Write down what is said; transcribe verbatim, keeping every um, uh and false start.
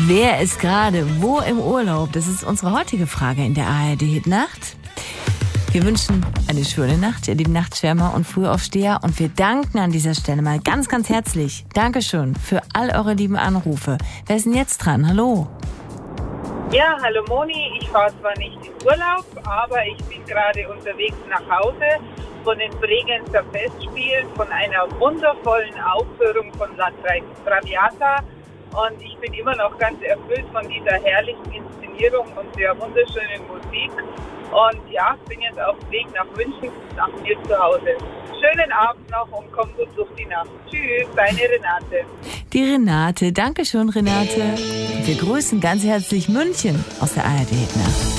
Wer ist gerade wo im Urlaub? Das ist unsere heutige Frage in der A R D-Hit-Nacht. Wir wünschen eine schöne Nacht, ihr lieben Nachtschwärmer und Frühaufsteher. Und wir danken an dieser Stelle mal ganz, ganz herzlich. Dankeschön für all eure lieben Anrufe. Wer ist denn jetzt dran? Hallo. Ja, hallo Moni. Ich fahre zwar nicht in Urlaub, aber ich bin gerade unterwegs nach Hause von den Bregenzer Festspielen, von einer wundervollen Aufführung von La Traviata. Und ich bin immer noch ganz erfüllt von dieser herrlichen Inszenierung und der wunderschönen Musik. Und ja, bin jetzt auf dem Weg nach München, nach mir zu Hause. Schönen Abend noch und komm gut durch die Nacht. Tschüss, deine Renate. Die Renate. Dankeschön, Renate. Wir grüßen ganz herzlich München aus der A R D-Nacht.